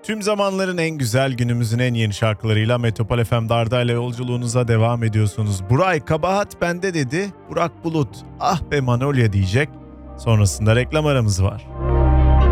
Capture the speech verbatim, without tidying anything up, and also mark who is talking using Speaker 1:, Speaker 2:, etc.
Speaker 1: Tüm zamanların en güzel, günümüzün en yeni şarkılarıyla Metropol F M Darda ile yolculuğunuza devam ediyorsunuz. Buray kabahat bende dedi, Burak Bulut ah be Manolya diyecek. Sonrasında reklam aramız var.